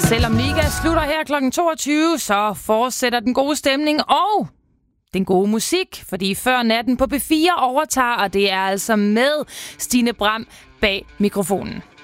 Selvom Liga slutter her kl. 22, så fortsætter den gode stemning og den gode musik, fordi Før Natten på P4 overtager, og det er altså med Stine Bram bag mikrofonen.